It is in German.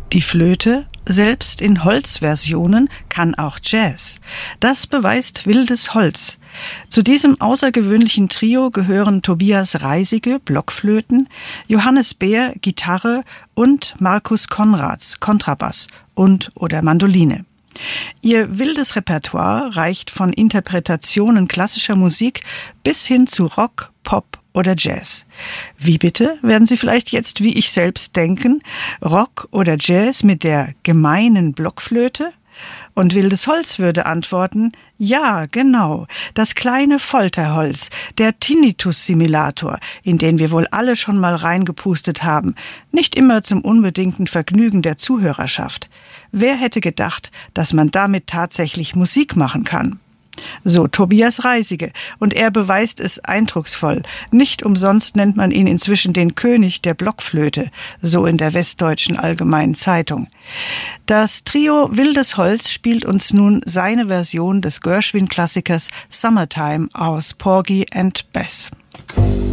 Die Flöte, selbst in Holzversionen, kann auch Jazz. Das beweist Wildes Holz. Zu diesem außergewöhnlichen Trio gehören Tobias Reisige, Blockflöten, Johannes Beer, Gitarre und Markus Konrads, Kontrabass und/oder Mandoline. Ihr wildes Repertoire reicht von Interpretationen klassischer Musik bis hin zu Rock, Pop oder Jazz. Wie bitte, werden Sie vielleicht jetzt wie ich selbst denken? Rock oder Jazz mit der gemeinen Blockflöte? Und Wildes Holz würde antworten, ja, genau, das kleine Folterholz, der Tinnitus-Simulator, in den wir wohl alle schon mal reingepustet haben, nicht immer zum unbedingten Vergnügen der Zuhörerschaft. Wer hätte gedacht, dass man damit tatsächlich Musik machen kann? So Tobias Reisige, und er beweist es eindrucksvoll. Nicht umsonst nennt man ihn inzwischen den König der Blockflöte, so in der Westdeutschen Allgemeinen Zeitung. Das Trio Wildes Holz spielt uns nun seine Version des Gershwin-Klassikers Summertime aus Porgy and Bess.